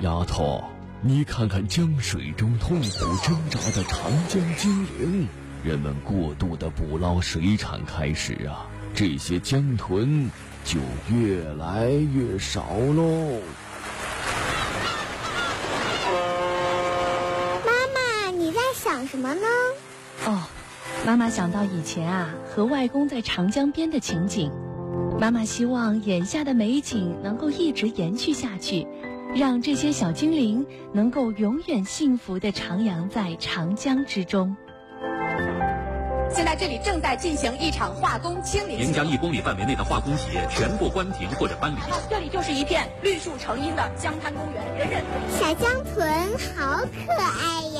丫头，你看看江水中痛苦挣扎的长江精灵，人们过度的捕捞水产开始啊，这些江豚就越来越少喽。 妈妈，你在想什么呢？ 妈妈想到以前啊，和外公在长江边的情景。妈妈希望眼下的美景能够一直延续下去，让这些小精灵能够永远幸福地徜徉在长江之中。 现在这里正在进行一场化工清理， 沿江1公里范围内的化工企业全部关停或者搬离。 这里就是一片绿树成荫的江滩公园，人人小江豚好可爱呀。